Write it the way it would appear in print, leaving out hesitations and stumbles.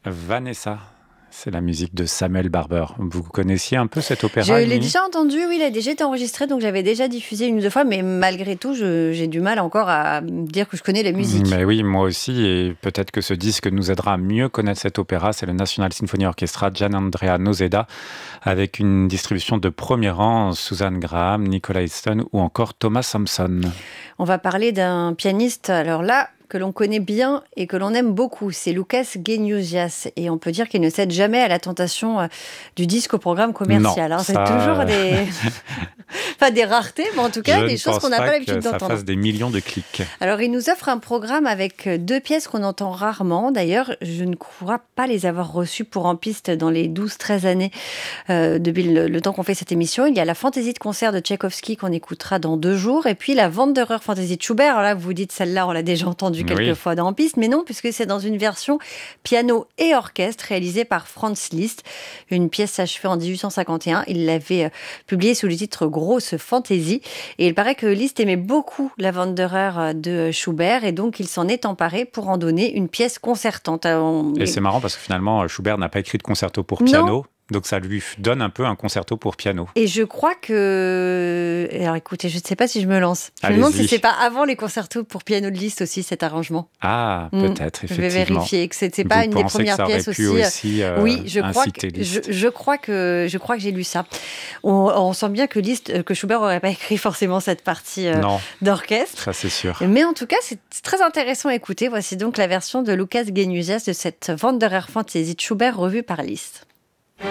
Vanessa, c'est la musique de Samuel Barber. Vous connaissiez un peu cet opéra, Je l'ai Émilie ? déjà entendu, oui, il a déjà été enregistré, donc j'avais déjà diffusé une ou deux fois, mais malgré tout, j'ai du mal encore à me dire que je connais la musique. Mais oui, moi aussi, et peut-être que ce disque nous aidera à mieux connaître cet opéra. C'est le National Symphony Orchestra Gianandrea Noseda, avec une distribution de premier rang, Suzanne Graham, Nicola Easton ou encore Thomas Sampson. On va parler d'un pianiste, alors là, que l'on connaît bien et que l'on aime beaucoup, c'est Łukasz Genuzias. Et on peut dire qu'il ne cède jamais à la tentation du disque au programme Non, commercial. Alors, c'est toujours ça, enfin, des raretés, mais en tout je cas, ne des choses qu'on pense n'a pas pas l'habitude que ça d'entendre. fasse des millions de clics. Alors, il nous offre un programme avec deux pièces qu'on entend rarement. D'ailleurs, je ne crois pas les avoir reçues pour en piste dans les 12-13 années depuis le temps qu'on fait cette émission. Il y a la Fantaisie de concert de Tchaïkovski qu'on écoutera dans 2 jours. Et puis, la Wanderer Fantaisie de Schubert. Alors là, vous vous dites, celle-là, on l'a déjà entendue quelques Oui. fois dans en piste. Mais non, puisque c'est dans une version piano et orchestre réalisée par Franz Liszt. Une pièce achevée en 1851. Il l'avait publiée sous le titre Grosse Fantaisie. Et il paraît que Liszt aimait beaucoup la Wanderer de Schubert et donc il s'en est emparé pour en donner une pièce concertante. Et c'est marrant parce que finalement, Schubert n'a pas écrit de concerto pour Non. piano, donc ça lui donne un peu un concerto pour piano. Et je crois que... Alors écoutez, je ne sais pas si je me lance. Je me demande si Allez-y. c'est pas avant les concertos pour piano de Liszt aussi, cet arrangement. Ah, peut-être, Je vais effectivement. vérifier que c'est Vous pas une des pensez que premières ça aurait pièces pu aussi oui, je crois inciter que Liszt. je crois que j'ai lu ça. On sent bien que Liszt, que Schubert aurait pas écrit forcément cette partie Non, d'orchestre. ça c'est sûr. Mais en tout cas, c'est très intéressant à écouter. Voici donc la version de Łukasz Genuzias de cette Wanderer Fantaisie de Schubert revue par Liszt.